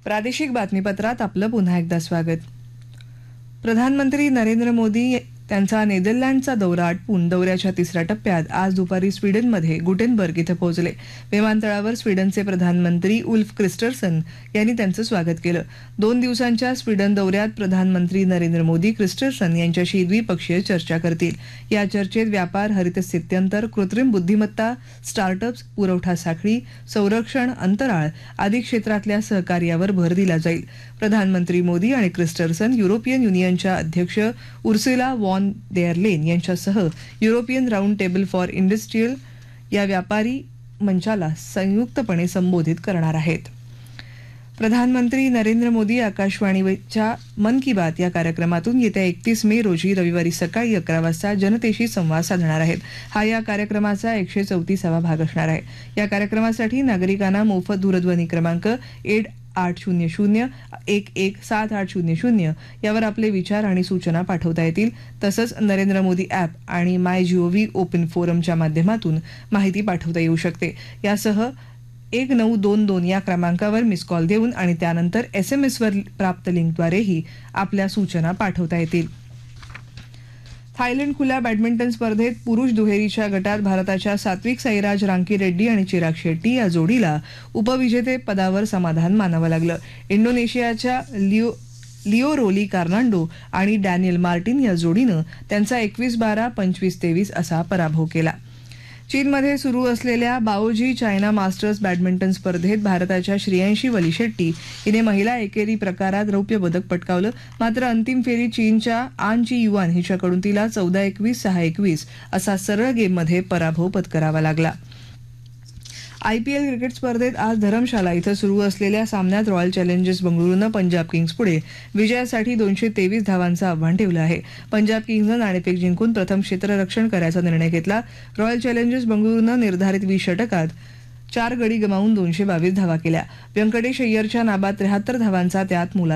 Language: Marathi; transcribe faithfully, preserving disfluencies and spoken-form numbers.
प्रादेशिक बातमीपत्रात आपलं पुन्हा एकदा स्वागत। प्रधानमंत्री नरेंद्र मोदी त्यांचा नेदरलँडचा दौरा आटपून दौऱ्याच्या तिसऱ्या टप्प्यात आज दुपारी स्वीडनमध्ये गुटेनबर्ग इथं पोहोचले। विमानतळावर स्वीडनचे प्रधानमंत्री उल्फ क्रिस्टरसन यांनी त्यांचं स्वागत केलं। दोन दिवसांच्या स्वीडन दौऱ्यात प्रधानमंत्री नरेंद्र मोदी क्रिस्टरसन यांच्याशी द्विपक्षीय चर्चा करतील। या चर्चेत व्यापार, हरित स्थित्यंतर, कृत्रिम बुद्धिमत्ता, स्टार्टअप्स, पुरवठा साखळी, संरक्षण, अंतराळ आदी क्षेत्रातल्या सहकार्यावर भर दिला जाईल। प्रधानमंत्री मोदी आणि क्रिस्टरसन युरोपियन युनियनच्या अध्यक्ष उर्सुला वॉन देर लेन यांच्यासह European round table for industrial या व्यापारी मंचाला संयुक्तपणे संबोधित करणार आहेत। प्रधानमंत्री नरेंद्र मोदी आकाशवाणीच्या मन की बात या कार्यक्रमातून येत्या एकतीस मे रोजी रविवारी सकाळी अकरा वाजता जनतेशी संवाद साधणार आहेत। हा या कार्यक्रमाचा एकशे चौतीसावा भाग असणार आहे। या कार्यक्रमासाठी नागरिकांना मोफत दूरध्वनी क्रमांक एट आठ शून्य शून्य एक एक सात आठ शून्य शून्य यावर आपले विचार आणि सूचना पाठवता येतील। तसंच नरेंद्र मोदी ॲप आणि माय जीओव्ही ओपन फोरमच्या माध्यमातून माहिती पाठवता येऊ शकते। यासह एक नऊ दोन दोन या क्रमांकावर मिस कॉल देऊन आणि त्यानंतर एस एम एसवर प्राप्त लिंकद्वारेही आपल्या सूचना पाठवता येतील। थायलंड खुल्या बॅडमिंटन स्पर्धेत पुरुष दुहेरीच्या गटात भारताच्या सात्विक साईराज रांकीरेड्डी आणि चिराग शेट्टी या जोडीला उपविजेते पदावर समाधान मानावं लागलं। इंडोनेशियाच्या लिओ लिओ रोली कार्नांडो आणि डॅनियल मार्टिन या जोडीनं त्यांचा एकवीस बारा पंचवीस तेवीस असा पराभव केला। चीनमध्ये सुरू असलेल्या बाओजी चायना मास्टर्स बॅडमिंटन स्पर्धेत भारताच्या श्रेयांशी वली शेट्टी हिने महिला एकेरी प्रकारात रौप्य पदक पटकावलं। मात्र अंतिम फेरीत चीनच्या आन ची युआन हिच्याकडून तिला चौदा एकवीस सहा एकवीस असा सरळ गेममध्ये पराभव पत्करावा लागला। आयपीएल क्रिकेट स्पर्धेत आज धरमशाला इथं सुरू असलेल्या सामन्यात रॉयल चॅलेंजर्स बंगळुरूनं पंजाब किंग्स पुढे विजयासाठी दोनशे तेवीस धावांचं आव्हान ठेवलं आहे। पंजाब किंग्सनं नाणेफेक जिंकून प्रथम क्षेत्ररक्षण करायचा निर्णय घेतला। रॉयल चॅलेंजर्स बंगळुरूनं निर्धारित वीस षटकात चार गडी गमावून दोनशे बावीस धावा केल्या। व्यंकटेश अय्यरच्या नाबाद त्र्याहत्तर धावांचा त्यात मोलाचा